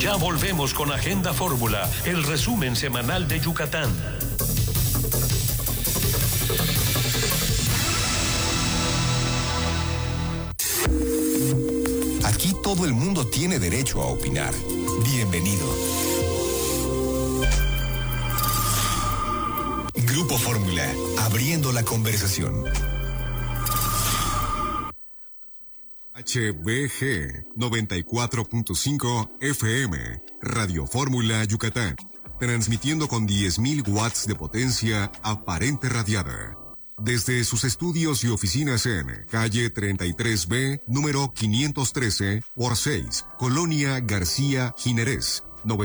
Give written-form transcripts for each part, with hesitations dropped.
Ya volvemos con Agenda Fórmula, el resumen semanal de Yucatán. Aquí todo el mundo tiene derecho a opinar. Bienvenido. Grupo Fórmula, abriendo la conversación. HBG 94.5 FM, Radio Fórmula Yucatán, transmitiendo con 10.000 watts de potencia aparente radiada. Desde sus estudios y oficinas en calle 33B, número 513 por 6, Colonia García Jiménez,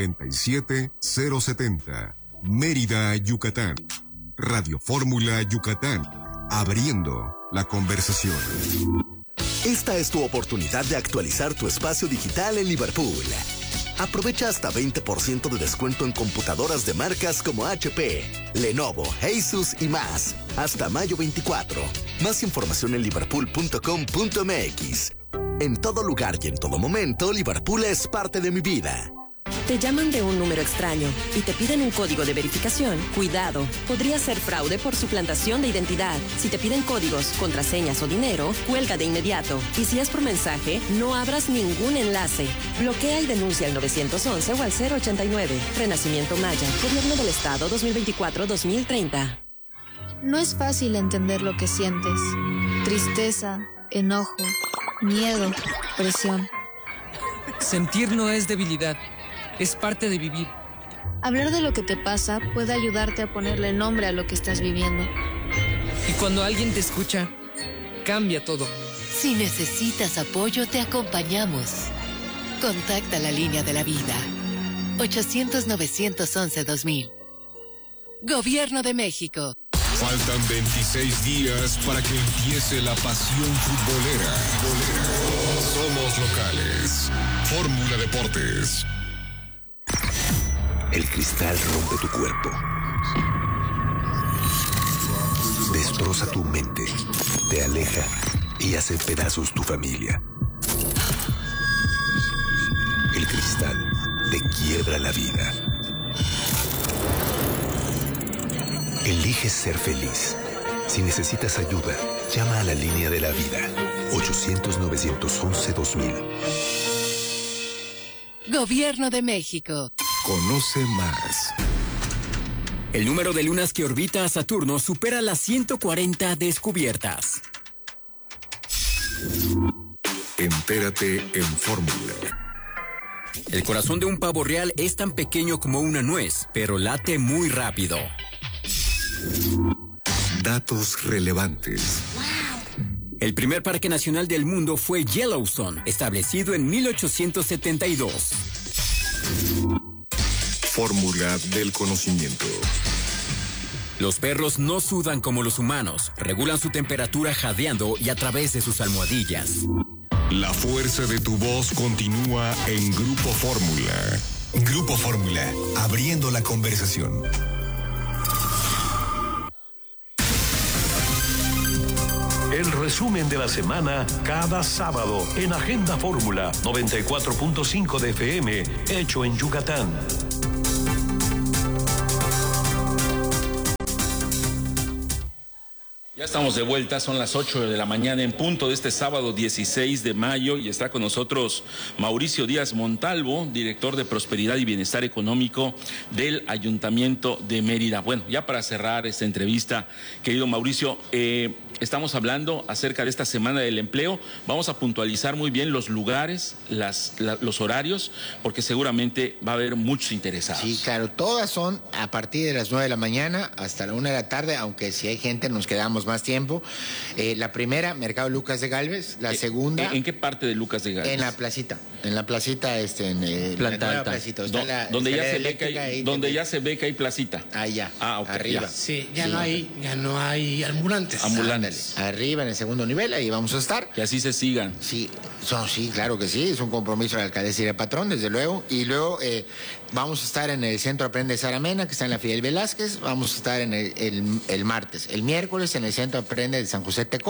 97070, Mérida, Yucatán. Radio Fórmula Yucatán, abriendo la conversación. Esta es tu oportunidad de actualizar tu espacio digital en Liverpool. Aprovecha hasta 20% de descuento en computadoras de marcas como HP, Lenovo, Asus y más. Hasta mayo 24. Más información en liverpool.com.mx. En todo lugar y en todo momento, Liverpool es parte de mi vida. Te llaman de un número extraño y te piden un código de verificación. Cuidado, podría ser fraude por suplantación de identidad. Si te piden códigos, contraseñas o dinero, cuelga de inmediato. Y si es por mensaje, no abras ningún enlace. Bloquea y denuncia al 911 o al 089. Renacimiento Maya, Gobierno del Estado 2024-2030. No es fácil entender lo que sientes. Tristeza, enojo, miedo, presión. Sentir no es debilidad. Es parte de vivir. Hablar de lo que te pasa puede ayudarte a ponerle nombre a lo que estás viviendo. Y cuando alguien te escucha, cambia todo. Si necesitas apoyo, te acompañamos. Contacta la línea de la vida. 800-911-2000. Gobierno de México. Faltan 26 días para que empiece la pasión futbolera. Somos locales. Fórmula Deportes. El cristal rompe tu cuerpo. Destroza tu mente. Te aleja y hace pedazos tu familia. El cristal te quiebra la vida. Elige ser feliz. Si necesitas ayuda, llama a la línea de la vida. 800-911-2000. Gobierno de México. Conoce más. El número de lunas que orbita a Saturno supera las 140 descubiertas. Entérate en Fórmula. El corazón de un pavo real es tan pequeño como una nuez, pero late muy rápido. Datos relevantes. El primer parque nacional del mundo fue Yellowstone, establecido en 1872. Fórmula del conocimiento. Los perros no sudan como los humanos, regulan su temperatura jadeando y a través de sus almohadillas. La fuerza de tu voz continúa en Grupo Fórmula. Grupo Fórmula, abriendo la conversación. El resumen de la semana cada sábado en Agenda Fórmula 94.5 de FM, hecho en Yucatán. Ya estamos de vuelta, son las 8 de la mañana en punto de este sábado 16 de mayo y está con nosotros Mauricio Díaz Montalvo, director de Prosperidad y Bienestar Económico del Ayuntamiento de Mérida. Bueno, ya para cerrar esta entrevista, querido Mauricio, estamos hablando acerca de esta Semana del Empleo. Vamos a puntualizar muy bien los lugares, los horarios, porque seguramente va a haber muchos interesados. Sí, claro, todas son a partir de las 9 de la mañana hasta la 1 de la tarde, aunque si hay gente nos quedamos más tiempo. La primera, Mercado Lucas de Galvez. La segunda... ¿En qué parte de Lucas de Galvez? En la placita, en Planta la Alta. Placita. Donde ya se ve que hay placita. Allá, okay, arriba. Ya. Sí, ya no hay ambulantes. Ambulantes. Arriba en el segundo nivel, ahí vamos a estar. Que así se sigan. Sí, sí, claro que sí, es un compromiso de la alcaldesa y del patrón, desde luego. Y luego vamos a estar en el Centro Aprende Saramena, que está en la Fidel Velázquez. Vamos a estar en el martes. El miércoles en el Centro Aprende de San José Tecó,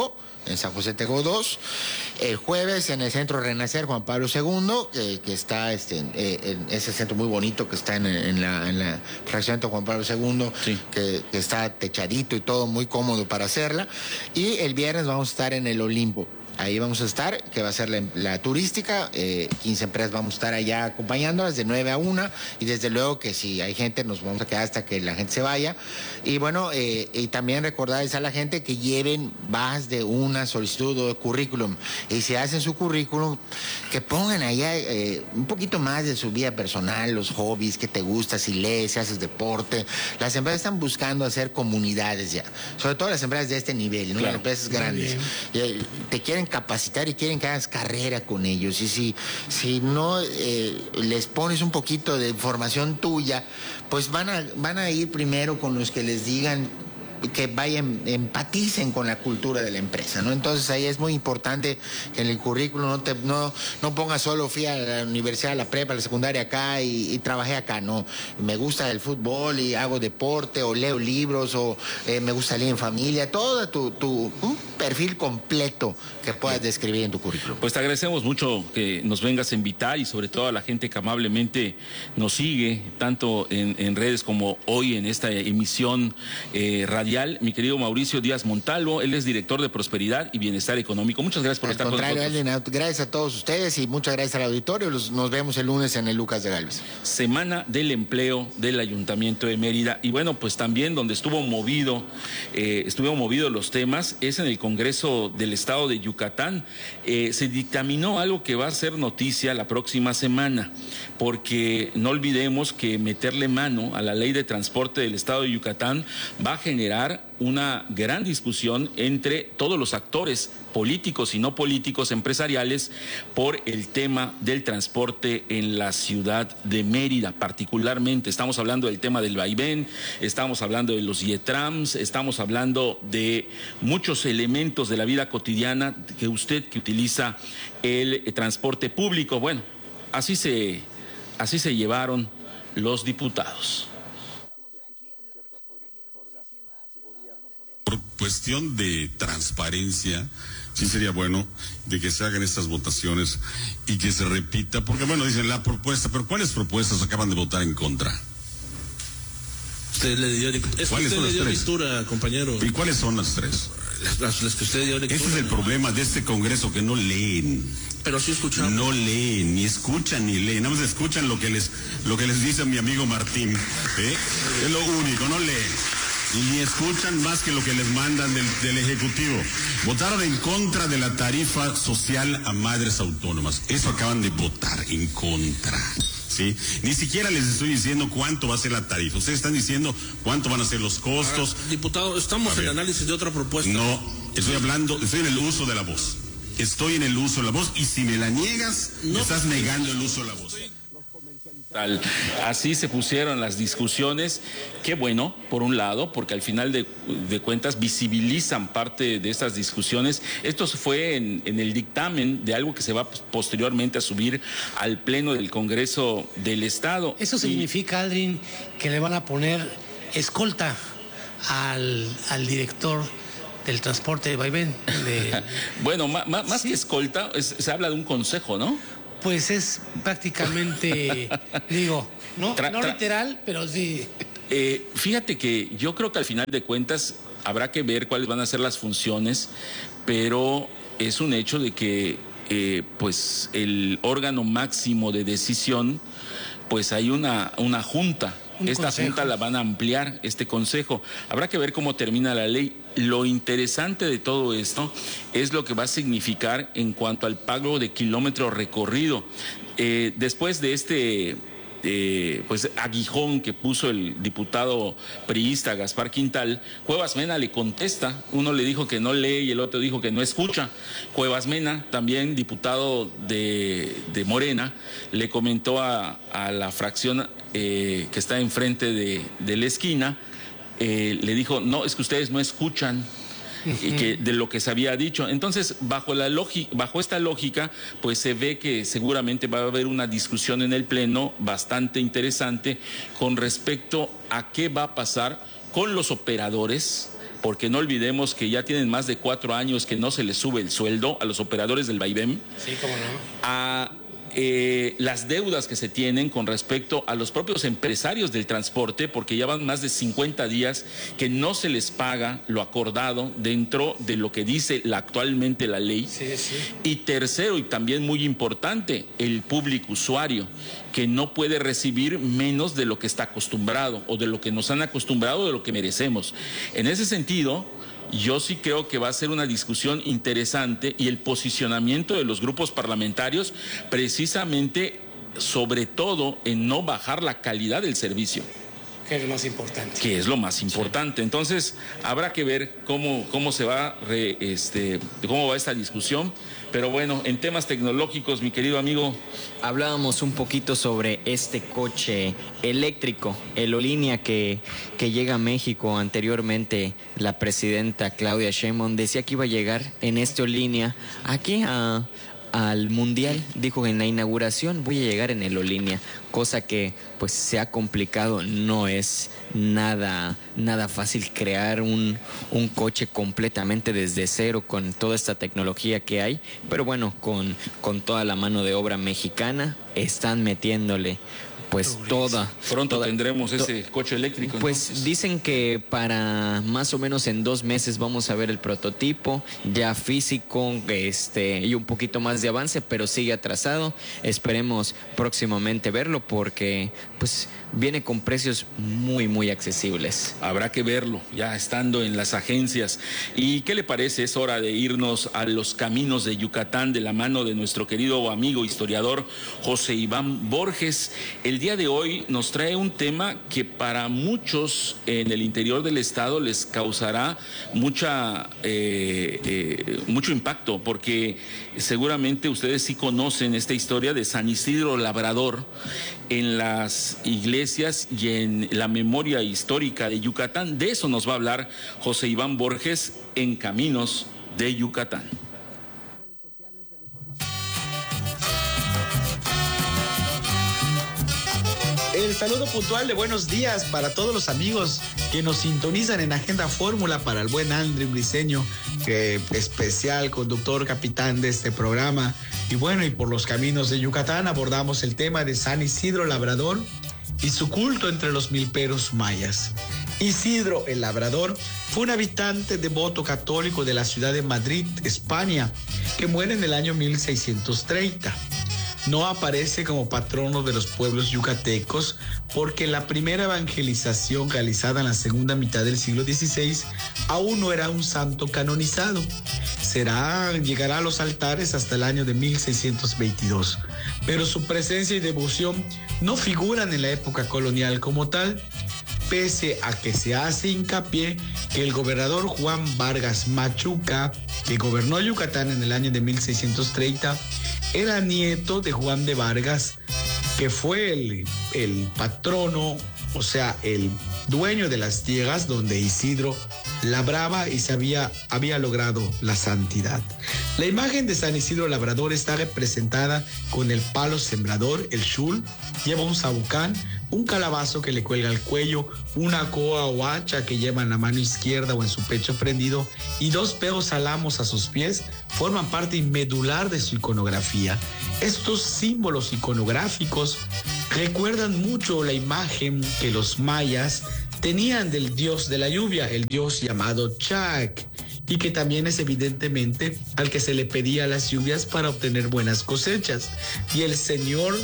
en San José Tego 2. El jueves en el Centro Renacer Juan Pablo II, que está en ese centro muy bonito que está en la fraccionamiento Juan Pablo II, sí, que está techadito y todo, muy cómodo para hacerla. Y el viernes vamos a estar en el Olimpo. Ahí vamos a estar, que va a ser la turística, 15 empresas vamos a estar allá acompañándolas de 9 a 1, y desde luego que si hay gente nos vamos a quedar hasta que la gente se vaya. Y bueno, y también recordarles a la gente que lleven más de una solicitud o currículum, y si hacen su currículum, que pongan allá un poquito más de su vida personal, los hobbies, que te gusta, si lees, si haces deporte. Las empresas están buscando hacer comunidades ya, sobre todo las empresas de este nivel, ¿no? Claro. Las empresas grandes. Te quieren capacitar y quieren que hagas carrera con ellos, y si no les pones un poquito de información tuya, pues van a ir primero con los que les digan que vayan, empaticen con la cultura de la empresa, ¿no? Entonces ahí es muy importante que en el currículum no pongas solo fui a la universidad, a la prepa, a la secundaria acá y trabajé acá, no. Me gusta el fútbol y hago deporte, o leo libros, o me gusta leer en familia, todo un perfil completo que puedas describir en tu currículum. Pues te agradecemos mucho que nos vengas a invitar, y sobre todo a la gente que amablemente nos sigue, tanto en redes como hoy en esta emisión radial. Mi querido Mauricio Díaz Montalvo, él es director de Prosperidad y Bienestar Económico. Muchas gracias por estar con nosotros. Alden, gracias a todos ustedes y muchas gracias al auditorio. Nos vemos el lunes en el Lucas de Gálvez. Semana del Empleo del Ayuntamiento de Mérida. Y bueno, pues también donde estuvieron movidos los temas es en el Congreso del Estado de Yucatán. Se dictaminó algo que va a ser noticia la próxima semana, porque no olvidemos que meterle mano a la Ley de Transporte del Estado de Yucatán va a generar una gran discusión entre todos los actores políticos y no políticos, empresariales, por el tema del transporte en la ciudad de Mérida. Particularmente estamos hablando del tema del vaivén, estamos hablando de los YETRAMS, estamos hablando de muchos elementos de la vida cotidiana que usted que utiliza el transporte público. Bueno, así se llevaron los diputados. Por cuestión de transparencia, sí sería bueno de que se hagan estas votaciones y que se repita, porque bueno, dicen la propuesta, pero ¿cuáles propuestas acaban de votar en contra? Usted le dio lectura, compañero. ¿Y cuáles son las tres? Las que usted dio lectura. Este es el problema de este Congreso, que no leen. Pero sí escuchamos. No leen, ni escuchan ni leen, nada más escuchan lo que les dice mi amigo Martín, Es lo único, no leen. Y ni escuchan más que lo que les mandan del Ejecutivo. Votaron en contra de la tarifa social a madres autónomas. Eso acaban de votar en contra. ¿Sí? Ni siquiera les estoy diciendo cuánto va a ser la tarifa. Ustedes están diciendo cuánto van a ser los costos. Diputado, estamos en análisis de otra propuesta. No, estoy en el uso de la voz. Estoy en el uso de la voz, y si me la niegas, me estás negando el uso de la voz. Así se pusieron las discusiones. Qué bueno, por un lado, porque al final de cuentas visibilizan parte de estas discusiones. Esto fue en el dictamen de algo que se va posteriormente a subir al Pleno del Congreso del Estado. Eso significa, Aldrin, que le van a poner escolta al director del transporte de vaivén. Bueno, más que escolta, se habla de un consejo, ¿no? Pues es prácticamente, digo, no literal, pero sí. Fíjate que yo creo que al final de cuentas habrá que ver cuáles van a ser las funciones, pero es un hecho de que pues el órgano máximo de decisión, pues hay una junta. Esta junta la van a ampliar, este consejo. Habrá que ver cómo termina la ley. Lo interesante de todo esto es lo que va a significar en cuanto al pago de kilómetro recorrido. Después de este pues aguijón que puso el diputado priista Gaspar Quintal, Cuevas Mena le contesta. Uno le dijo que no lee y el otro dijo que no escucha. Cuevas Mena, también diputado de Morena, le comentó a la fracción que está enfrente de la esquina, le dijo, no, es que ustedes no escuchan que de lo que se había dicho. Entonces, bajo esta lógica, pues se ve que seguramente va a haber una discusión en el Pleno bastante interesante con respecto a qué va a pasar con los operadores porque no olvidemos que ya tienen más de 4 años que no se les sube el sueldo a los operadores del Vaivén. Sí, cómo no. A las deudas que se tienen con respecto a los propios empresarios del transporte, porque ya van más de 50 días que no se les paga lo acordado dentro de lo que dice actualmente la ley. Sí, sí. Y tercero, y también muy importante, el público usuario, que no puede recibir menos de lo que está acostumbrado, o de lo que nos han acostumbrado, de lo que merecemos. En ese sentido, yo sí creo que va a ser una discusión interesante, y el posicionamiento de los grupos parlamentarios precisamente, sobre todo, en no bajar la calidad del servicio. Que es lo más importante. Que es lo más importante. Entonces, habrá que ver cómo se va, cómo va esta discusión. Pero bueno, en temas tecnológicos, mi querido amigo. Hablábamos un poquito sobre este coche eléctrico, el Olinia, que llega a México. Anteriormente, la presidenta Claudia Sheinbaum decía que iba a llegar en este Olinia aquí al Mundial. Dijo en la inauguración, voy a llegar en el Olinia, cosa que pues se ha complicado. No es nada fácil crear un coche completamente desde cero con toda esta tecnología que hay, pero bueno, con toda la mano de obra mexicana están metiéndole pues Pronto tendremos ese coche eléctrico. Pues entonces dicen que para más o menos en 2 meses vamos a ver el prototipo ya físico, y un poquito más de avance, pero sigue atrasado. Esperemos próximamente verlo, porque pues viene con precios muy, muy accesibles. Habrá que verlo, ya estando en las agencias. ¿Y qué le parece? Es hora de irnos a los caminos de Yucatán de la mano de nuestro querido amigo historiador José Iván Borges. El día de hoy nos trae un tema que para muchos en el interior del estado les causará mucho impacto, porque seguramente ustedes sí conocen esta historia de San Isidro Labrador en las iglesias y en la memoria histórica de Yucatán. De eso nos va a hablar José Iván Borges en Caminos de Yucatán. El saludo puntual de buenos días para todos los amigos que nos sintonizan en Agenda Fórmula, para el buen Andrew Briceño, especial conductor, capitán de este programa. Y bueno, y por los caminos de Yucatán abordamos el tema de San Isidro Labrador y su culto entre los milperos mayas. Isidro el Labrador fue un habitante devoto católico de la ciudad de Madrid, España, que muere en el año 1630. No aparece como patrono de los pueblos yucatecos porque la primera evangelización realizada en la segunda mitad del siglo XVI aún no era un santo canonizado. Llegará a los altares hasta el año de 1622, pero su presencia y devoción no figuran en la época colonial como tal, pese a que se hace hincapié que el gobernador Juan Vargas Machuca, que gobernó Yucatán en el año de 1630, era nieto de Juan de Vargas, que fue el patrono, o sea, el dueño de las tierras donde Isidro labraba y había logrado la santidad. La imagen de San Isidro Labrador está representada con el palo sembrador, el shul, lleva un sabucán, un calabazo que le cuelga al cuello, una coa o hacha que lleva en la mano izquierda o en su pecho prendido, y 2 perros álamos a sus pies forman parte medular de su iconografía. Estos símbolos iconográficos recuerdan mucho la imagen que los mayas tenían del dios de la lluvia, el dios llamado Chac, y que también es evidentemente al que se le pedía las lluvias para obtener buenas cosechas. Y el señor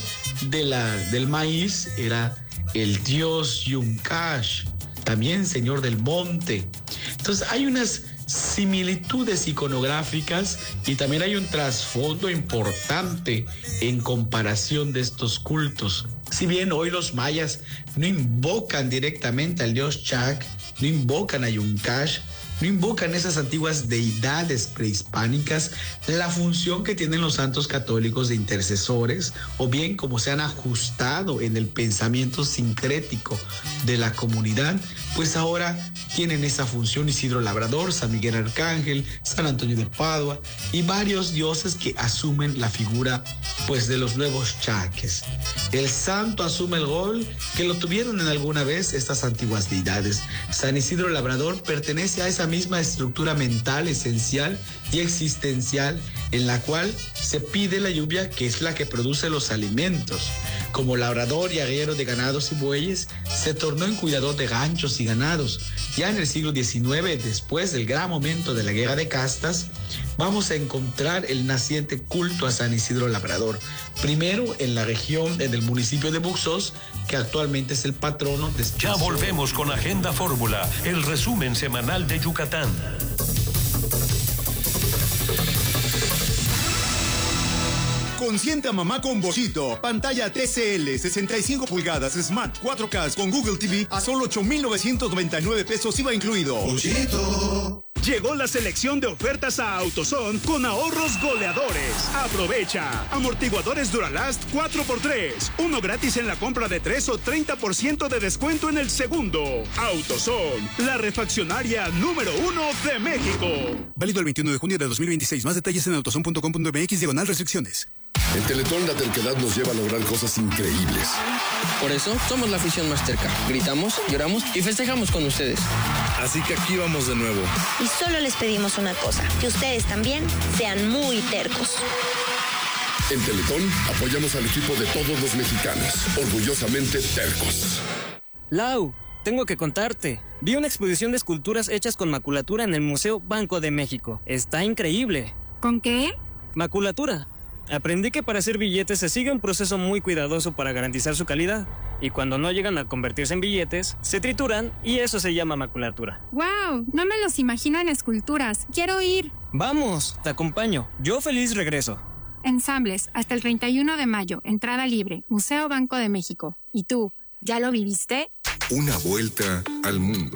del maíz era el dios Yuncash, también señor del monte. Entonces hay unas similitudes iconográficas y también hay un trasfondo importante en comparación de estos cultos. Si bien hoy los mayas no invocan directamente al dios Chac, no invocan a Yuncash, no invocan esas antiguas deidades prehispánicas, la función que tienen los santos católicos de intercesores, o bien como se han ajustado en el pensamiento sincrético de la comunidad, pues ahora tienen esa función Isidro Labrador, San Miguel Arcángel, San Antonio de Padua y varios dioses que asumen la figura pues de los nuevos chaques. El santo asume el rol que lo tuvieron en alguna vez estas antiguas deidades. San Isidro Labrador pertenece a esa misma estructura mental esencial y existencial en la cual se pide la lluvia, que es la que produce los alimentos. Como labrador y arriero de ganados y bueyes, se tornó en cuidador de ranchos y ganados. Ya en el siglo XIX, después del gran momento de la guerra de castas, vamos a encontrar el naciente culto a San Isidro Labrador. Primero en la región, en el municipio de Buxos, que actualmente es el patrono de... Ya volvemos con Agenda Fórmula, el resumen semanal de Yucatán. Consiente a mamá con Boschito. Pantalla TCL 65 pulgadas Smart 4K con Google TV a solo 8,999 pesos IVA incluido. Boschito. Llegó la selección de ofertas a AutoZone con ahorros goleadores. Aprovecha. Amortiguadores Duralast 4x3. Uno gratis en la compra de 3 o 30% de descuento en el segundo. AutoZone, la refaccionaria número 1 de México. Válido el 21 de junio de 2026. Más detalles en autozone.com.mx/restricciones. En Teletón la terquedad nos lleva a lograr cosas increíbles. Por eso somos la afición más terca. Gritamos, lloramos y festejamos con ustedes. Así que aquí vamos de nuevo. Y solo les pedimos una cosa, que ustedes también sean muy tercos. En Teletón apoyamos al equipo de todos los mexicanos, orgullosamente tercos. Lau, tengo que contarte. Vi una exposición de esculturas hechas con maculatura en el Museo Banco de México. Está increíble. ¿Con qué? Maculatura. Aprendí que para hacer billetes se sigue un proceso muy cuidadoso para garantizar su calidad. Y cuando no llegan a convertirse en billetes, se trituran y eso se llama maculatura. ¡Wow! No me los imagino en esculturas. ¡Quiero ir! Vamos, te acompaño. Yo feliz regreso. Ensambles, hasta el 31 de mayo. Entrada libre. Museo Banco de México. ¿Y tú, ya lo viviste? Una vuelta al mundo.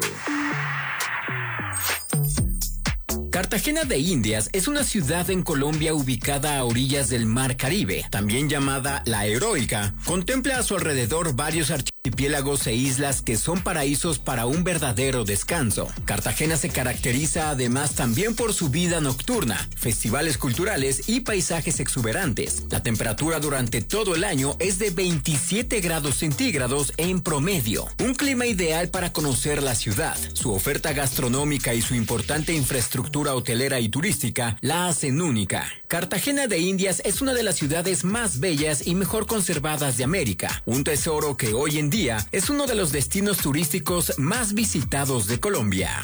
Cartagena de Indias es una ciudad en Colombia ubicada a orillas del Mar Caribe, también llamada La Heroica. Contempla a su alrededor varios archipiélagos e islas que son paraísos para un verdadero descanso. Cartagena se caracteriza además también por su vida nocturna, festivales culturales y paisajes exuberantes. La temperatura durante todo el año es de 27 grados centígrados en promedio. Un clima ideal para conocer la ciudad. Su oferta gastronómica y su importante infraestructura hotelera y turística la hacen única. Cartagena de Indias es una de las ciudades más bellas y mejor conservadas de América, un tesoro que hoy en día es uno de los destinos turísticos más visitados de Colombia.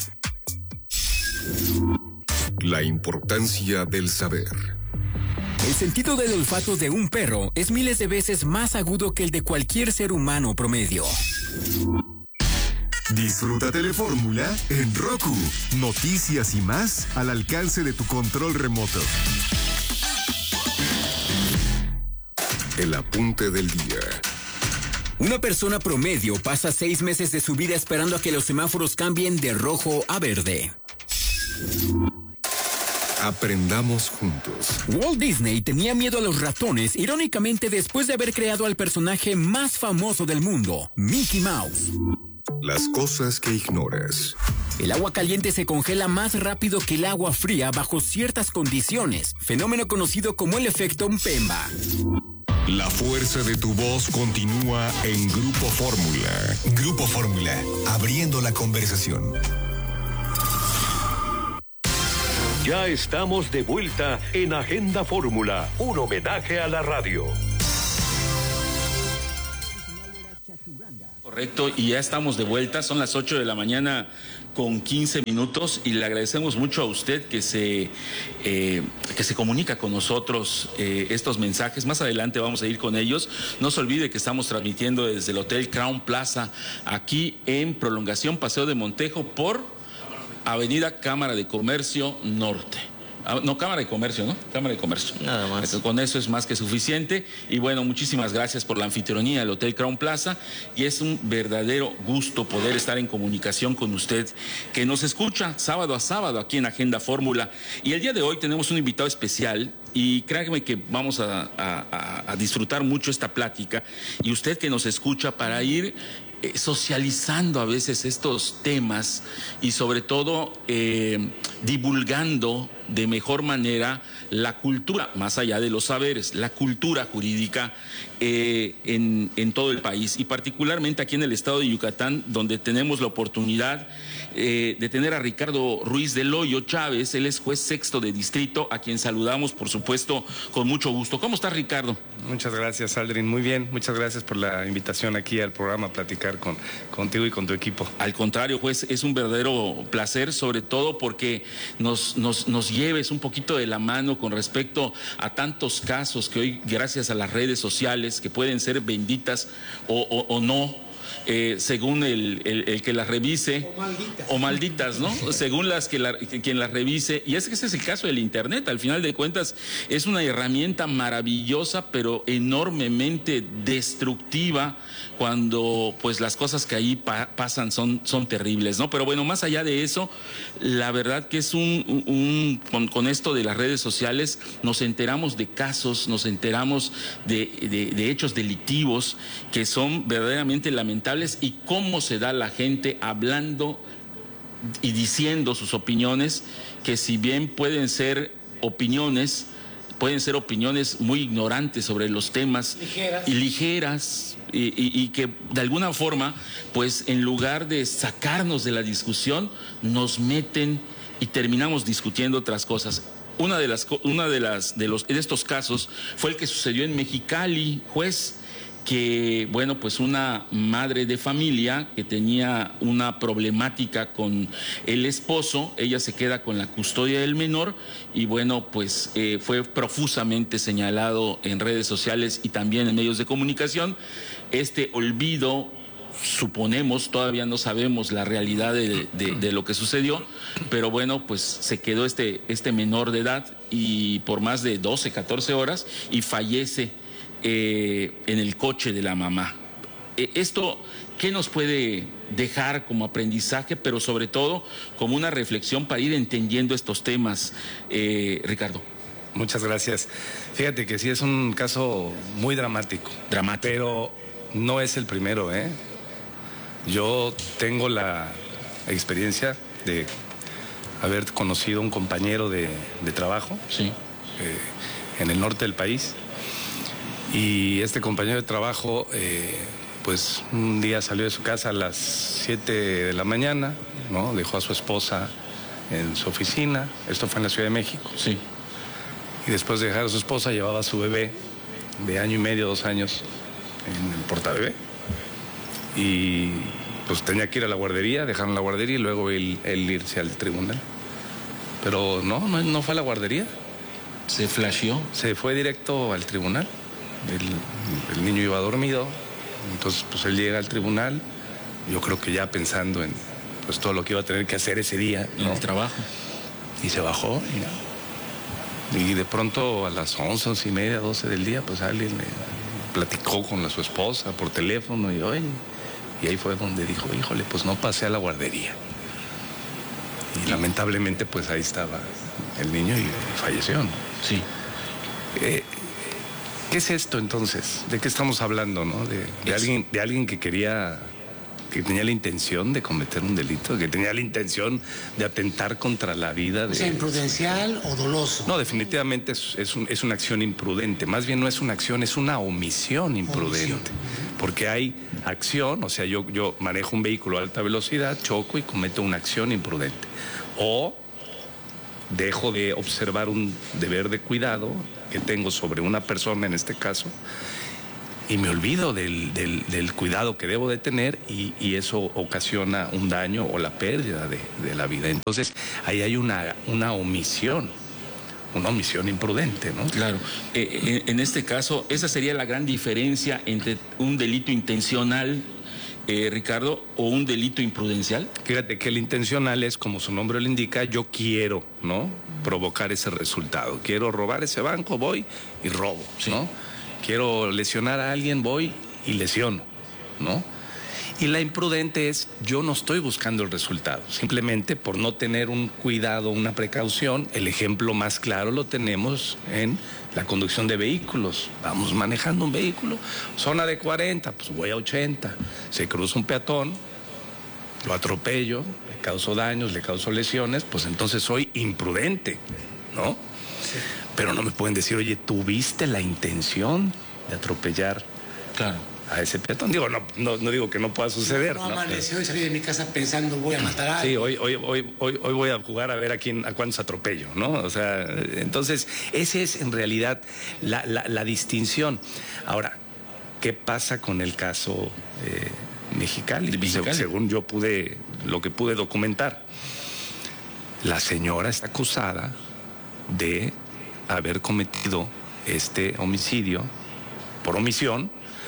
La importancia del saber. El sentido del olfato de un perro es miles de veces más agudo que el de cualquier ser humano promedio. Disfruta Telefórmula en Roku. Noticias y más al alcance de tu control remoto. El apunte del día. Una persona promedio pasa 6 meses de su vida esperando a que los semáforos cambien de rojo a verde. Aprendamos juntos. Walt Disney tenía miedo a los ratones, irónicamente después de haber creado al personaje más famoso del mundo, Mickey Mouse. Las cosas que ignoras. El agua caliente se congela más rápido que el agua fría bajo ciertas condiciones, fenómeno conocido como el efecto Mpemba. La fuerza de tu voz continúa en Grupo Fórmula. Grupo Fórmula, abriendo la conversación. Ya estamos de vuelta en Agenda Fórmula, un homenaje a la radio. Correcto, y ya estamos de vuelta, son las 8 de la mañana con 15 minutos y le agradecemos mucho a usted que se comunica con nosotros estos mensajes. Más adelante vamos a ir con ellos. No se olvide que estamos transmitiendo desde el Hotel Crown Plaza, aquí en Prolongación Paseo de Montejo por Avenida Cámara de Comercio Norte. No, Cámara de Comercio, ¿no? Cámara de Comercio. Nada más. Con eso es más que suficiente. Y bueno, muchísimas gracias por la anfitrionía del Hotel Crown Plaza. Y es un verdadero gusto poder estar en comunicación con usted, que nos escucha sábado a sábado aquí en Agenda Fórmula. Y el día de hoy tenemos un invitado especial. Y créanme que vamos a disfrutar mucho esta plática. Y usted que nos escucha para ir socializando a veces estos temas y sobre todo divulgando de mejor manera la cultura, más allá de los saberes, la cultura jurídica en todo el país y particularmente aquí en el estado de Yucatán, donde tenemos la oportunidad detener a Ricardo Ruiz del Hoyo Chávez. Él es juez sexto de distrito, a quien saludamos, por supuesto, con mucho gusto. ¿Cómo estás, Ricardo? Muchas gracias, Aldrin. Muy bien, muchas gracias por la invitación aquí al programa a platicar contigo y con tu equipo. Al contrario, juez, es un verdadero placer, sobre todo porque nos lleves un poquito de la mano con respecto a tantos casos que hoy, gracias a las redes sociales, que pueden ser benditas o no, según el que las revise, o malditas, ¿no? Según quien las revise. Y es que ese es el caso del Internet. Al final de cuentas es una herramienta maravillosa, pero enormemente destructiva, cuando pues las cosas que ahí pasan son terribles, ¿no? Pero bueno, más allá de eso, la verdad que es con esto de las redes sociales nos enteramos de casos, nos enteramos de hechos delictivos que son verdaderamente lamentables, y cómo se da la gente hablando y diciendo sus opiniones, que si bien pueden ser opiniones muy ignorantes sobre los temas, ligeras y que de alguna forma, pues en lugar de sacarnos de la discusión, nos meten y terminamos discutiendo otras cosas. Uno de estos casos fue el que sucedió en Mexicali, juez, que, bueno, pues una madre de familia que tenía una problemática con el esposo, ella se queda con la custodia del menor y, bueno, pues fue profusamente señalado en redes sociales y también en medios de comunicación. Este olvido, suponemos, todavía no sabemos la realidad de lo que sucedió, pero bueno, pues se quedó este menor de edad y por más de 12, 14 horas y fallece en el coche de la mamá. Esto, ¿qué nos puede dejar como aprendizaje, pero sobre todo como una reflexión para ir entendiendo estos temas, Ricardo? Muchas gracias. Fíjate que sí es un caso muy dramático. Pero no es el primero, ¿eh? Yo tengo la experiencia de haber conocido un compañero de trabajo, sí, en el norte del país. Y este compañero de trabajo, pues un día salió de su casa a las 7 de la mañana, ¿no? Dejó a su esposa en su oficina. Esto fue en la Ciudad de México. Sí. Y después de dejar a su esposa, llevaba a su bebé de 1 año y medio, 2 años, en el portabebé. Y pues tenía que ir a la guardería, dejaron la guardería y luego él irse al tribunal. Pero no fue a la guardería. ¿Se flasheó? Se fue directo al tribunal. El niño iba dormido, entonces pues él llega al tribunal, yo creo que ya pensando en pues todo lo que iba a tener que hacer ese día, ¿no? El trabajo. Y se bajó y de pronto a las 11:30, 12 del día, pues alguien le platicó con su esposa por teléfono y ahí fue donde dijo, híjole, pues no pasé a la guardería. Y lamentablemente pues ahí estaba el niño y falleció, ¿no? Sí. ¿Qué es esto entonces? ¿De qué estamos hablando, no? De alguien que tenía la intención de cometer un delito, que tenía la intención de atentar contra la vida de... O sea, imprudencial o doloso. No, definitivamente es una acción imprudente. Más bien no es una acción, es una omisión imprudente. Porque hay acción, o sea, yo manejo un vehículo a alta velocidad, choco y cometo una acción imprudente. O dejo de observar un deber de cuidado que tengo sobre una persona, en este caso, y me olvido del cuidado que debo de tener y eso ocasiona un daño o la pérdida de la vida. Entonces, ahí hay una omisión imprudente, ¿no? Claro. En este caso, esa sería la gran diferencia entre un delito intencional, Ricardo, o un delito imprudencial. Fíjate que el intencional es, como su nombre lo indica, yo quiero, ¿no?, provocar ese resultado. Quiero robar ese banco, voy y robo, sí, ¿no? Quiero lesionar a alguien, voy y lesiono, ¿no? Y la imprudente es, yo no estoy buscando el resultado, simplemente por no tener un cuidado, una precaución. El ejemplo más claro lo tenemos en la conducción de vehículos. Vamos manejando un vehículo, zona de 40, pues voy a 80. Se cruza un peatón, lo atropello, le causo daños, le causo lesiones, pues entonces soy imprudente, ¿no? Sí. Pero no me pueden decir, oye, ¿tuviste la intención de atropellar a ese peatón. Digo, no digo que no pueda suceder. No amaneció y salí de mi casa pensando voy a matar a alguien. Sí, hoy voy a jugar a ver a cuántos atropello, ¿no? O sea, entonces, esa es en realidad la distinción. Ahora, ¿qué pasa con el caso Mexicali? Según yo lo que pude documentar, la señora está acusada de haber cometido este homicidio por omisión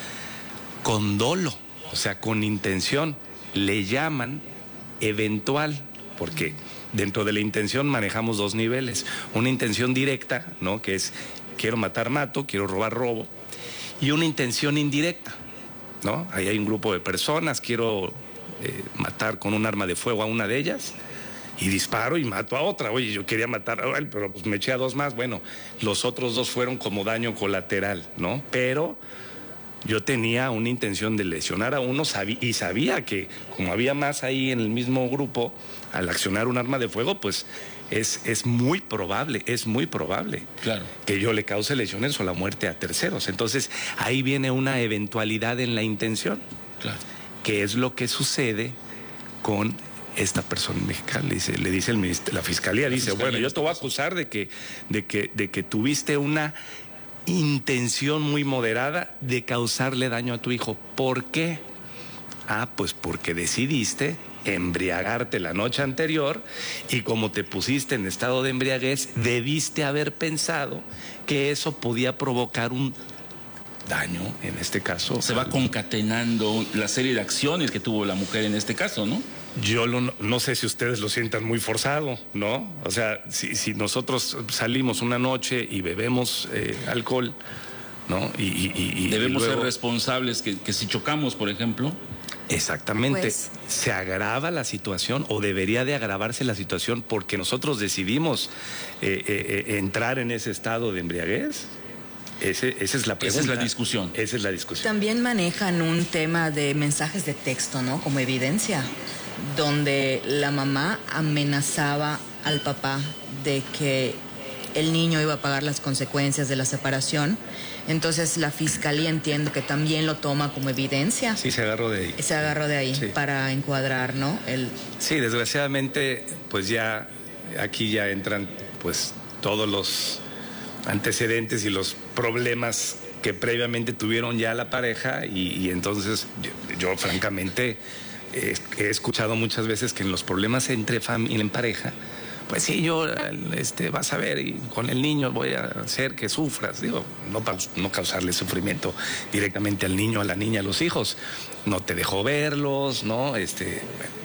con dolo, o sea, con intención. Le llaman eventual, porque dentro de la intención manejamos dos niveles. Una intención directa, ¿no? Que es quiero matar, mato, quiero robar, robo. Y una intención indirecta, ¿no? Ahí hay un grupo de personas, quiero matar con un arma de fuego a una de ellas y disparo y mato a otra. Oye, yo quería matar a él, pero pues me eché a dos más. Bueno, los otros dos fueron como daño colateral, ¿no? Pero yo tenía una intención de lesionar a uno y sabía que como había más ahí en el mismo grupo, al accionar un arma de fuego, pues es muy probable claro, que yo le cause lesiones o la muerte a terceros. Entonces, ahí viene una eventualidad en la intención, claro, que es lo que sucede con esta persona mexicana. Le dice la fiscalía, bueno, yo te voy a acusar de que tuviste una intención muy moderada de causarle daño a tu hijo. ¿Por qué? Pues porque decidiste embriagarte la noche anterior y como te pusiste en estado de embriaguez, debiste haber pensado que eso podía provocar un daño, en este caso. Se va concatenando la serie de acciones que tuvo la mujer en este caso, ¿no? Yo no sé si ustedes lo sientan muy forzado, ¿no? O sea, si nosotros salimos una noche y bebemos alcohol, ¿no? Y debemos luego ser responsables que si chocamos, por ejemplo. Exactamente. Pues, se agrava la situación o debería de agravarse la situación porque nosotros decidimos entrar en ese estado de embriaguez. Esa es la pregunta. Esa es la discusión. Esa es la discusión. También manejan un tema de mensajes de texto, ¿no? Como evidencia, donde la mamá amenazaba al papá de que el niño iba a pagar las consecuencias de la separación. Entonces la fiscalía entiendo que también lo toma como evidencia. Sí, se agarró de ahí. Se agarró de ahí, sí, para encuadrar, ¿no? Sí, desgraciadamente, pues ya aquí ya entran pues todos los antecedentes y los problemas que previamente tuvieron ya la pareja y entonces yo francamente he escuchado muchas veces que en los problemas entre familia en pareja, pues sí, yo vas a ver y con el niño voy a hacer que sufras, digo, no causarle sufrimiento directamente al niño, a la niña, a los hijos, no te dejo verlos, ¿no? Ese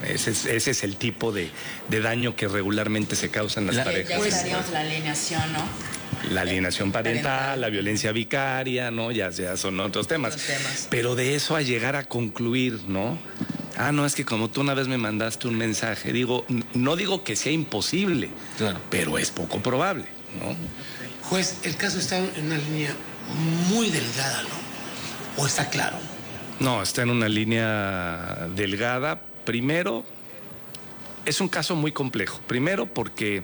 es el tipo de daño que regularmente se causa en las parejas. Ya estaríamos la alienación, ¿no? La alienación parental, la violencia vicaria, ¿no? Ya son otros temas. Pero de eso a llegar a concluir, ¿no? No, es que como tú una vez me mandaste un mensaje, no digo que sea imposible, claro, pero es poco probable, ¿no? Juez, el caso está en una línea muy delgada, ¿no? ¿O está claro? No, está en una línea delgada. Primero, es un caso muy complejo. Primero porque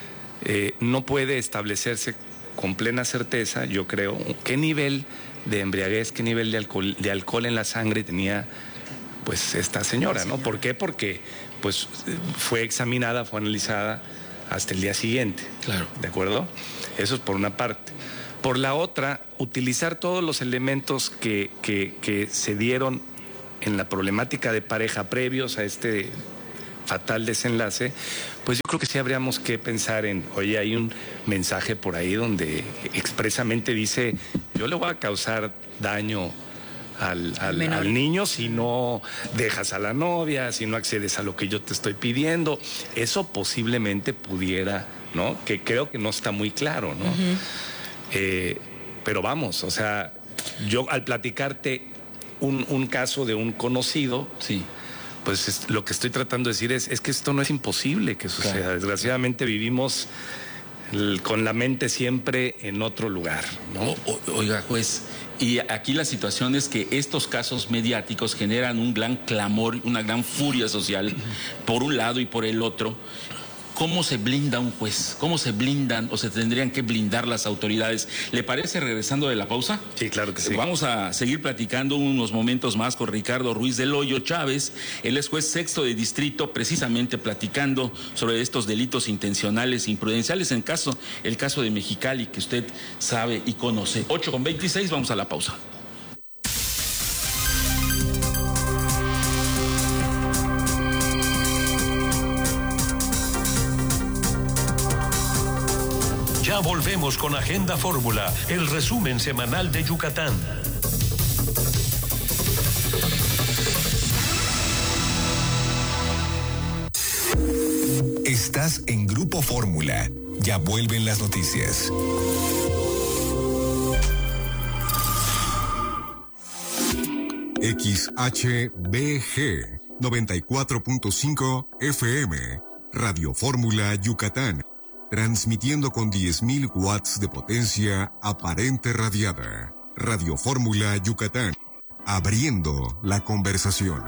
no puede establecerse con plena certeza, yo creo, qué nivel de embriaguez, qué nivel de alcohol en la sangre tenía pues esta señora, ¿no? ¿Por qué? Porque pues fue examinada, fue analizada hasta el día siguiente. Claro. ¿De acuerdo? Eso es por una parte. Por la otra, utilizar todos los elementos que se dieron en la problemática de pareja previos a este fatal desenlace, pues yo creo que sí habríamos que pensar en, oye, hay un mensaje por ahí donde expresamente dice, yo le voy a causar daño al niño si no dejas a la novia, si no accedes a lo que yo te estoy pidiendo. Eso posiblemente pudiera, ¿no? Que creo que no está muy claro, ¿no? Pero vamos, o sea, yo al platicarte un caso de un conocido, sí, pues lo que estoy tratando de decir es que esto no es imposible que suceda. Claro. Desgraciadamente vivimos con la mente siempre en otro lugar, ¿no? Oiga, juez, y aquí la situación es que estos casos mediáticos generan un gran clamor, una gran furia social, por un lado y por el otro, ¿cómo se blinda un juez? ¿Cómo se blindan o se tendrían que blindar las autoridades? ¿Le parece regresando de la pausa? Sí, claro que sí. Vamos a seguir platicando unos momentos más con Ricardo Ruiz del Hoyo Chávez. Él es juez sexto de distrito, precisamente platicando sobre estos delitos intencionales e imprudenciales, el caso de Mexicali, que usted sabe y conoce. 8:26, vamos a la pausa. Ya volvemos con Agenda Fórmula, el resumen semanal de Yucatán. Estás en Grupo Fórmula. Ya vuelven las noticias. XHBG 94.5 FM, Radio Fórmula Yucatán, transmitiendo con 10.000 watts de potencia aparente radiada. Radio Fórmula Yucatán, abriendo la conversación.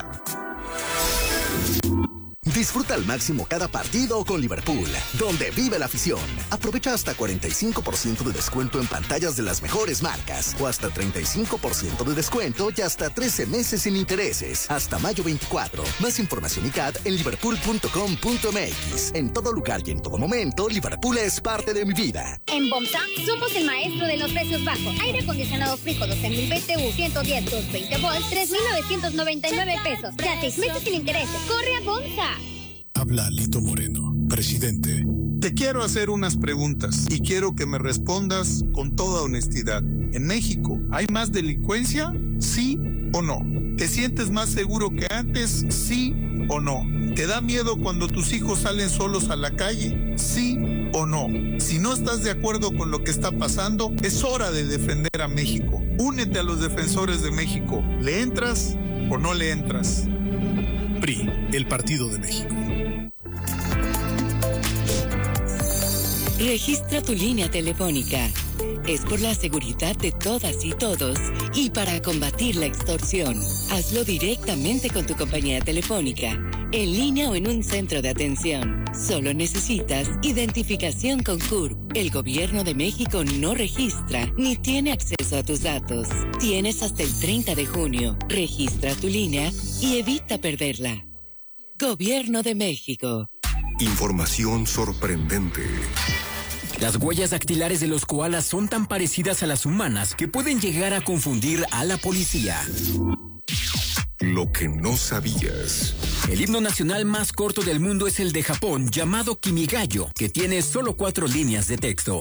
Disfruta al máximo cada partido con Liverpool, donde vive la afición. Aprovecha hasta 45% de descuento en pantallas de las mejores marcas, o hasta 35% de descuento y hasta 13 meses sin intereses, hasta mayo 24. Más información y CAD en liverpool.com.mx. En todo lugar y en todo momento, Liverpool es parte de mi vida. En Bomsa somos el maestro de los precios bajos. Aire acondicionado Frijo 12.000 BTU 110 220 volts, 3.999 pesos. Ya 6 meses sin intereses. Corre a Bomsa. Habla Lito Moreno, presidente. Te quiero hacer unas preguntas y quiero que me respondas con toda honestidad. ¿En México hay más delincuencia? ¿Sí o no? ¿Te sientes más seguro que antes? ¿Sí o no? ¿Te da miedo cuando tus hijos salen solos a la calle? ¿Sí o no? Si no estás de acuerdo con lo que está pasando, es hora de defender a México. Únete a los defensores de México. ¿Le entras o no le entras? PRI, el Partido de México. Registra tu línea telefónica. Es por la seguridad de todas y todos y para combatir la extorsión. Hazlo directamente con tu compañía telefónica, en línea o en un centro de atención. Solo necesitas identificación con CURP. El Gobierno de México no registra ni tiene acceso a tus datos. Tienes hasta el 30 de junio. Registra tu línea y evita perderla. Gobierno de México. Información sorprendente. Las huellas dactilares de los koalas son tan parecidas a las humanas que pueden llegar a confundir a la policía. Lo que no sabías. El himno nacional más corto del mundo es el de Japón, llamado Kimigayo, que tiene solo 4 líneas de texto.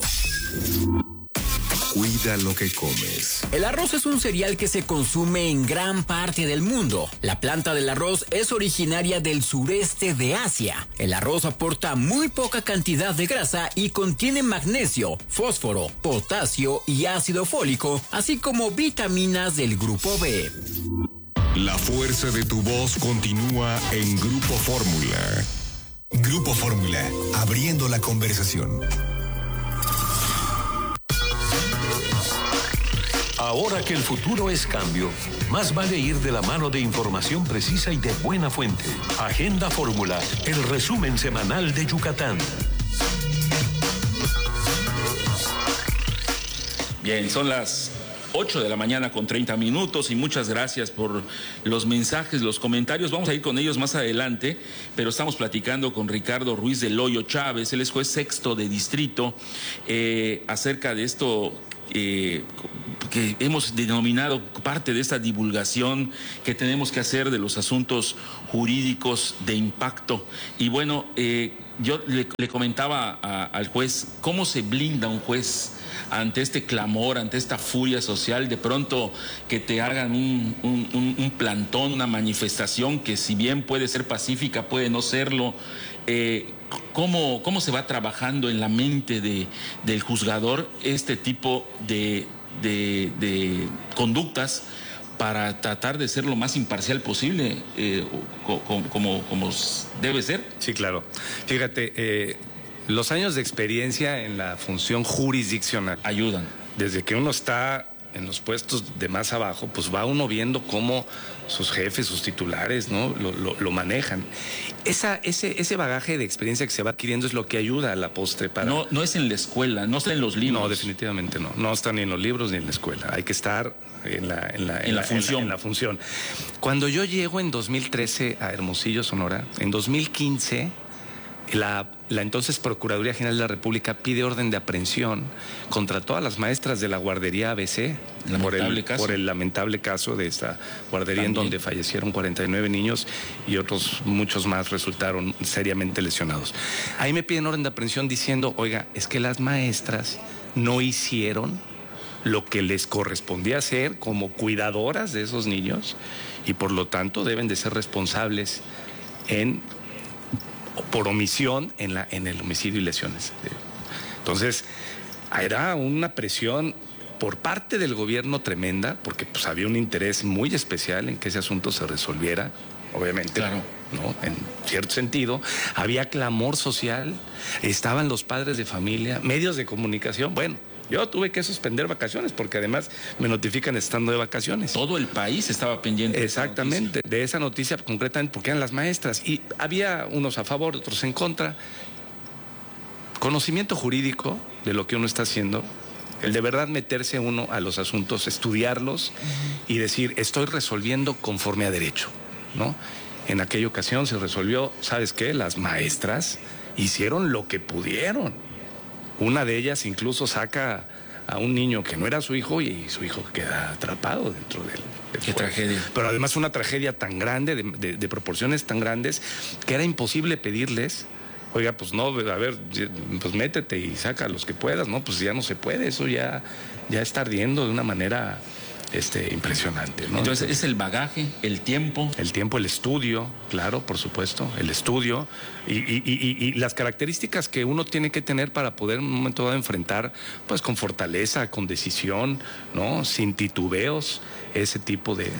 Cuida lo que comes. El arroz es un cereal que se consume en gran parte del mundo. La planta del arroz es originaria del sureste de Asia. El arroz aporta muy poca cantidad de grasa y contiene magnesio, fósforo, potasio y ácido fólico, así como vitaminas del grupo B. La fuerza de tu voz continúa en Grupo Fórmula. Grupo Fórmula, abriendo la conversación. Ahora que el futuro es cambio, más vale ir de la mano de información precisa y de buena fuente. Agenda Fórmula, el resumen semanal de Yucatán. Bien, son las 8 de la mañana con 30 minutos y muchas gracias por los mensajes, los comentarios. Vamos a ir con ellos más adelante, pero estamos platicando con Ricardo Ruiz del Hoyo Chávez. Él es juez sexto de distrito acerca de esto que hemos denominado parte de esta divulgación que tenemos que hacer de los asuntos jurídicos de impacto. Y bueno, yo le comentaba al juez cómo se blinda un juez ante este clamor, ante esta furia social, de pronto que te hagan un plantón, una manifestación que si bien puede ser pacífica, puede no serlo. ¿Cómo se va trabajando en la mente del juzgador este tipo de conductas para tratar de ser lo más imparcial posible, como debe ser? Sí, claro. Fíjate, los años de experiencia en la función jurisdiccional ayudan. Desde que uno está en los puestos de más abajo, pues va uno viendo cómo sus jefes, sus titulares, ¿no? lo manejan. Ese bagaje de experiencia que se va adquiriendo es lo que ayuda a la postre para... No es en la escuela, no está en los libros. No, definitivamente no. No está ni en los libros ni en la escuela. Hay que estar en la función. Cuando yo llego en 2013 a Hermosillo, Sonora, en 2015... La entonces Procuraduría General de la República pide orden de aprehensión contra todas las maestras de la guardería ABC por el lamentable caso de esta guardería en donde fallecieron 49 niños y otros muchos más resultaron seriamente lesionados. Ahí me piden orden de aprehensión diciendo, oiga, es que las maestras no hicieron lo que les correspondía hacer como cuidadoras de esos niños y por lo tanto deben de ser responsables por omisión en el homicidio y lesiones. Entonces, era una presión por parte del gobierno tremenda, porque pues había un interés muy especial en que ese asunto se resolviera, obviamente, claro, ¿no? En cierto sentido, había clamor social, estaban los padres de familia, medios de comunicación, bueno. Yo tuve que suspender vacaciones porque además me notifican estando de vacaciones. Todo el país estaba pendiente. Exactamente, de esa noticia concretamente porque eran las maestras. Y había unos a favor, otros en contra. Conocimiento jurídico de lo que uno está haciendo, el de verdad meterse uno a los asuntos, estudiarlos y decir, estoy resolviendo conforme a derecho, ¿no? En aquella ocasión se resolvió, ¿sabes qué? Las maestras hicieron lo que pudieron. Una de ellas incluso saca a un niño que no era su hijo y su hijo queda atrapado dentro del Qué tragedia. Pero además una tragedia tan grande, de proporciones tan grandes, que era imposible pedirles, oiga, pues no, a ver, pues métete y saca los que puedas, ¿no? Pues ya no se puede, eso ya está ardiendo de una manera impresionante, ¿no? Entonces es el bagaje, el tiempo. El tiempo, el estudio, claro, por supuesto, el estudio y las características que uno tiene que tener para poder en un momento dado enfrentar, pues con fortaleza, con decisión, ¿no? Sin titubeos, ese tipo de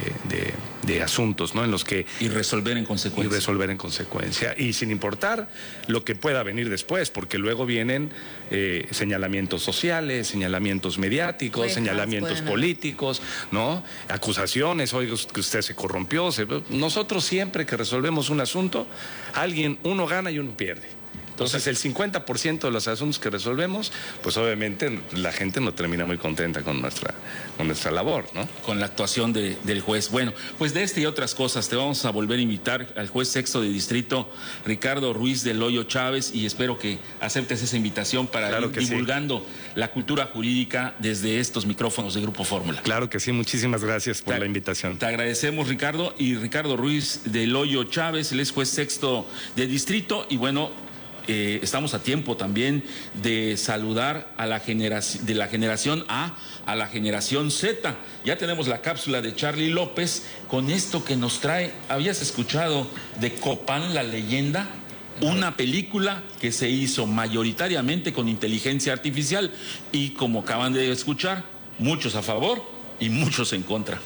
asuntos, ¿no? En los que... Y resolver en consecuencia. Y sin importar lo que pueda venir después, porque luego vienen señalamientos sociales, señalamientos mediáticos, señalamientos políticos, ¿no? Acusaciones, oiga, que usted se corrompió. Nosotros siempre que resolvemos un asunto, uno gana y uno pierde. Entonces, el 50% de los asuntos que resolvemos, pues obviamente la gente no termina muy contenta con nuestra labor, ¿no? Con la actuación del juez. Bueno, pues de y otras cosas te vamos a volver a invitar al juez sexto de distrito, Ricardo Ruiz del Hoyo Chávez, y espero que aceptes esa invitación para ir divulgando la cultura jurídica desde estos micrófonos de Grupo Fórmula. Claro que sí, muchísimas gracias por la invitación. Te agradecemos, Ricardo, y Ricardo Ruiz del Hoyo Chávez, él es juez sexto de distrito, y bueno, estamos a tiempo también de saludar a la generación A a la generación Z. Ya tenemos la cápsula de Charly López con esto que nos trae. ¿Habías escuchado de Copán, la leyenda? Una película que se hizo mayoritariamente con inteligencia artificial y, como acaban de escuchar, muchos a favor y muchos en contra.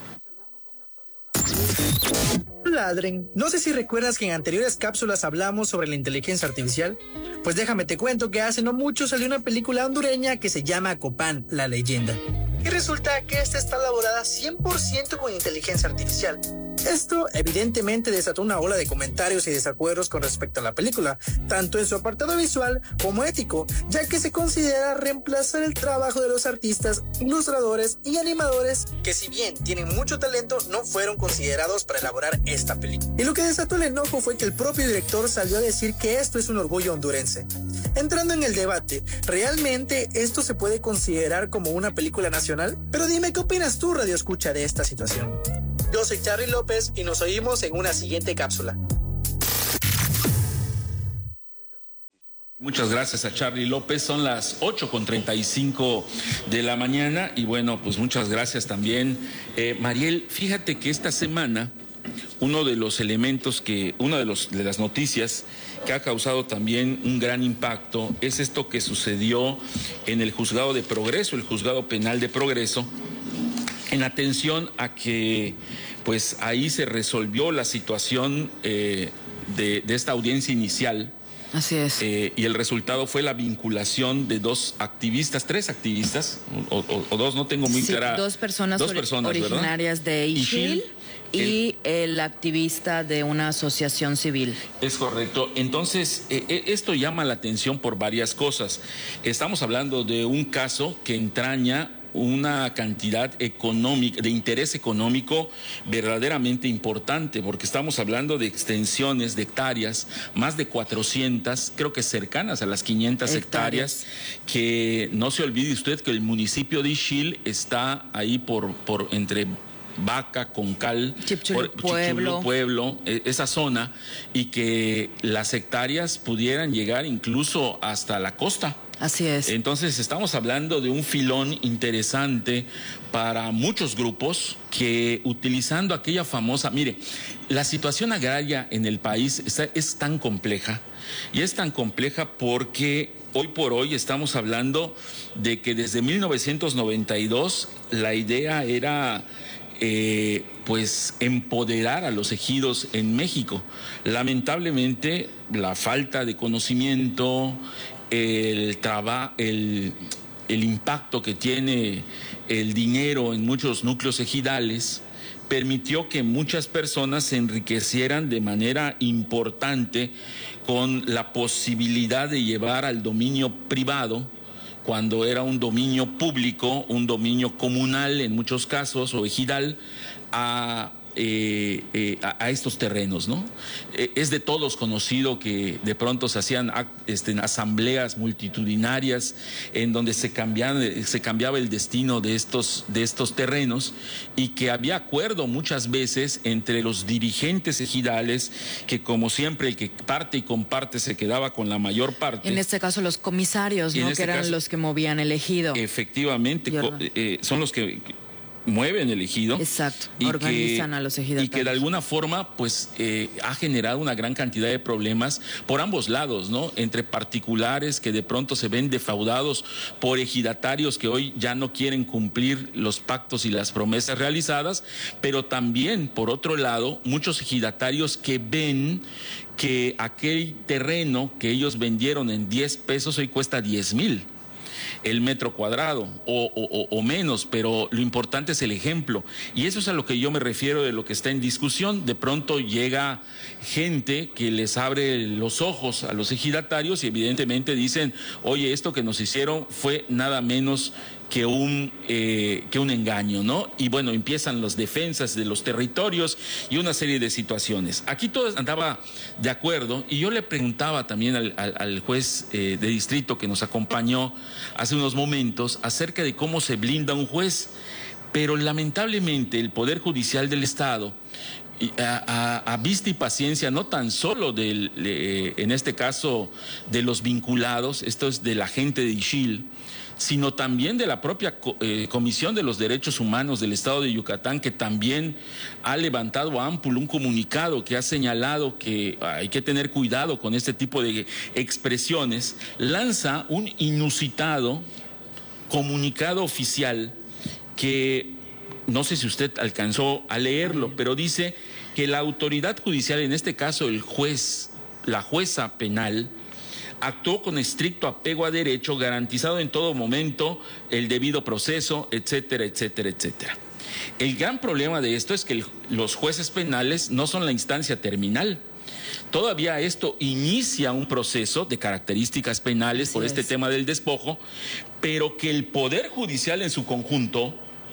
Ladren, no sé si recuerdas que en anteriores cápsulas hablamos sobre la inteligencia artificial. Pues déjame te cuento que hace no mucho salió una película hondureña que se llama Copán, la leyenda. Y resulta que esta está elaborada 100% con inteligencia artificial. Esto evidentemente desató una ola de comentarios y desacuerdos con respecto a la película, tanto en su apartado visual como ético, ya que se considera reemplazar el trabajo de los artistas, ilustradores y animadores que, si bien tienen mucho talento, no fueron considerados para elaborar esta película. Y lo que desató el enojo fue que el propio director salió a decir que esto es un orgullo hondurense. Entrando en el debate, ¿realmente esto se puede considerar como una película nacional? Pero dime, ¿qué opinas tú, Radio Escucha, de esta situación? Yo soy Charly López y nos oímos en una siguiente cápsula. Muchas gracias a Charly López. Son las 8:35 de la mañana y bueno, pues muchas gracias también. Mariel, fíjate que esta semana uno de los elementos de las noticias que ha causado también un gran impacto es esto que sucedió en el Juzgado de Progreso, el Juzgado Penal de Progreso, en atención a que pues ahí se resolvió la situación de esta audiencia inicial Así es. Y el resultado fue la vinculación de tres activistas, o dos, no tengo muy clara. Dos personas originarias de Ixil y el activista de una asociación civil. Es correcto. Entonces, esto llama la atención por varias cosas. Estamos hablando de un caso que entraña una cantidad económica, de interés económico verdaderamente importante, porque estamos hablando de extensiones de hectáreas, más de 400, creo que cercanas a las 500 hectáreas, que no se olvide usted que el municipio de Ixil está ahí por entre Vaca, Concal, Chipchulub Pueblo, esa zona, y que las hectáreas pudieran llegar incluso hasta la costa. Así es. Entonces estamos hablando de un filón interesante para muchos grupos que, utilizando aquella famosa, mire, la situación agraria en el país es tan compleja, y es tan compleja porque hoy por hoy estamos hablando de que desde 1992 la idea era pues empoderar a los ejidos en México. Lamentablemente la falta de conocimiento, el impacto que tiene el dinero en muchos núcleos ejidales permitió que muchas personas se enriquecieran de manera importante con la posibilidad de llevar al dominio privado, cuando era un dominio público, un dominio comunal en muchos casos, o ejidal, a estos terrenos, ¿no? Es de todos conocido que de pronto se hacían asambleas multitudinarias en donde se cambiaba el destino de estos terrenos, y que había acuerdo muchas veces entre los dirigentes ejidales, que como siempre el que parte y comparte se quedaba con la mayor parte. En este caso los comisarios, ¿no? Que eran los que movían el ejido. Efectivamente, son los que mueven el ejido. Exacto, organizan a los ejidatarios. Y que de alguna forma pues ha generado una gran cantidad de problemas por ambos lados, ¿no? Entre particulares que de pronto se ven defraudados por ejidatarios que hoy ya no quieren cumplir los pactos y las promesas realizadas, pero también por otro lado muchos ejidatarios que ven que aquel terreno que ellos vendieron en 10 pesos hoy cuesta 10,000 el metro cuadrado o menos, pero lo importante es el ejemplo, y eso es a lo que yo me refiero de lo que está en discusión. De pronto llega gente que les abre los ojos a los ejidatarios y evidentemente dicen, oye, esto que nos hicieron fue nada menos que un engaño, ¿no? Y bueno, empiezan las defensas de los territorios y una serie de situaciones. Aquí todo andaba de acuerdo, y yo le preguntaba también al juez de distrito que nos acompañó hace unos momentos acerca de cómo se blinda un juez, pero lamentablemente el Poder Judicial del Estado, a vista y paciencia no tan solo en este caso de los vinculados, esto es de la gente de Ixil, sino también de la propia Comisión de los Derechos Humanos del Estado de Yucatán, que también ha levantado a AMPUL un comunicado que ha señalado que hay que tener cuidado con este tipo de expresiones, lanza un inusitado comunicado oficial que no sé si usted alcanzó a leerlo, pero dice que la autoridad judicial, en este caso el juez, la jueza penal, actuó con estricto apego a derecho, garantizado en todo momento el debido proceso, etcétera, etcétera, etcétera. El gran problema de esto es que los jueces penales no son la instancia terminal. Todavía esto inicia un proceso de características penales por este tema del despojo, pero que el Poder Judicial en su conjunto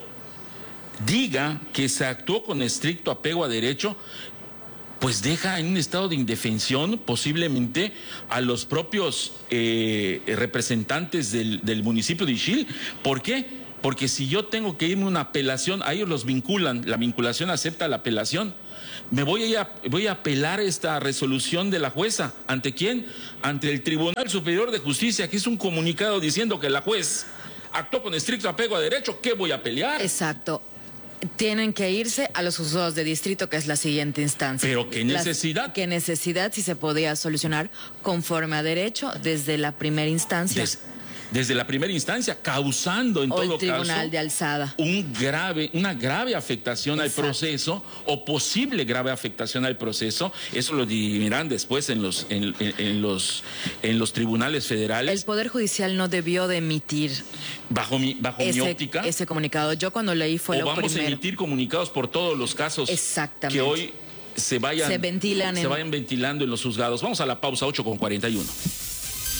diga que se actuó con estricto apego a derecho, pues deja en un estado de indefensión posiblemente a los propios representantes del municipio de Ixil. ¿Por qué? Porque si yo tengo que irme a una apelación, a ellos los vinculan, la vinculación acepta la apelación. Voy a apelar esta resolución de la jueza. ¿Ante quién? Ante el Tribunal Superior de Justicia, que es un comunicado diciendo que la juez actuó con estricto apego a derecho. ¿Qué voy a pelear? Exacto. Tienen que irse a los juzgados de distrito, que es la siguiente instancia. ¿Pero qué necesidad? ¿Qué necesidad si se podía solucionar conforme a derecho desde la primera instancia? desde la primera instancia, causando en todo caso tribunal de alzada una grave afectación al proceso o posible grave afectación al proceso. Eso lo dirimirán después en los tribunales federales. El Poder Judicial no debió de emitir bajo mi óptica ese comunicado. Yo cuando leí fue lo primero. Vamos a emitir comunicados por todos los casos que hoy se vayan ventilando en los juzgados. Vamos a la pausa, 8:41.